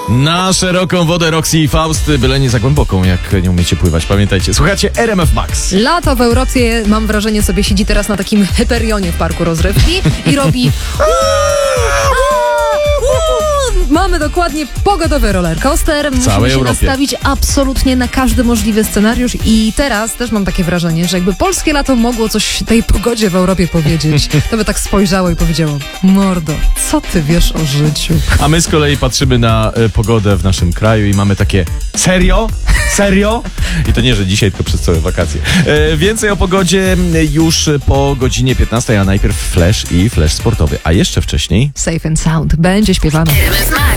Na szeroką wodę Roxy i Faust, byle nie za głęboką, jak nie umiecie pływać. Pamiętajcie, słuchajcie RMF Max. Lato w Europie, mam wrażenie, sobie siedzi teraz na takim Hyperionie w parku rozrywki i robi... Mamy dokładnie pogodowy rollercoaster. Musimy się nastawić absolutnie na każdy możliwy scenariusz i teraz też mam takie wrażenie, że jakby polskie lato mogło coś tej pogodzie w Europie powiedzieć, to by tak spojrzało i powiedziało: mordo, co ty wiesz o życiu? A my z kolei patrzymy na pogodę w naszym kraju i mamy takie: serio? Serio? I to nie, że dzisiaj, tylko przez całe wakacje. Więcej o pogodzie już po godzinie 15, a najpierw flash i flash sportowy, a jeszcze wcześniej Safe and Sound będzie śpiewane. RMF Max.